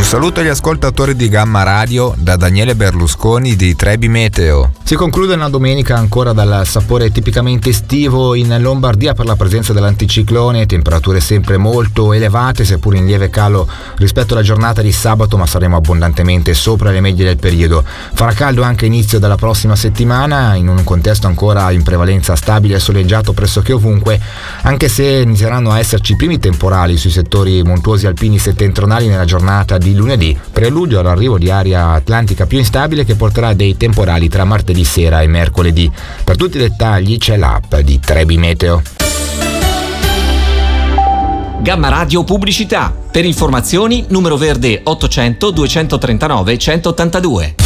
saluto agli ascoltatori di Gamma Radio da Daniele Berlusconi di Trebi Meteo. Si conclude una domenica ancora dal sapore tipicamente estivo in Lombardia per la presenza dell'anticiclone, temperature sempre molto elevate seppur in lieve calo rispetto alla giornata di sabato, ma saremo abbondantemente sopra le medie del periodo. Farà caldo anche inizio della prossima settimana in un contesto ancora in prevalenza stabile e soleggiato pressoché ovunque, anche se inizieranno a esserci i primi temporali sui settori montuosi alpini settentrionali nella giornata di lunedì, preludio all'arrivo di aria atlantica più instabile che porterà dei temporali tra martedì sera e mercoledì. Per tutti i dettagli c'è l'app di Trebi Meteo. Gamma Radio Pubblicità. Per informazioni numero verde 800 239 182.